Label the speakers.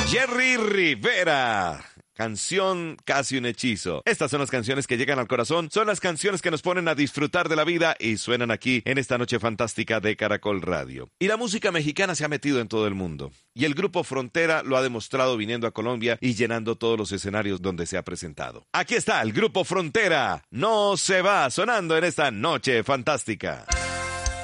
Speaker 1: Jerry Rivera. Canción Casi un hechizo. Estas son las canciones que llegan al corazón, son las canciones que nos ponen a disfrutar de la vida y suenan aquí en esta noche fantástica de Caracol Radio. Y la música mexicana se ha metido en todo el mundo. Y el Grupo Frontera lo ha demostrado viniendo a Colombia y llenando todos los escenarios donde se ha presentado. Aquí está el Grupo Frontera. No se va sonando en esta noche fantástica.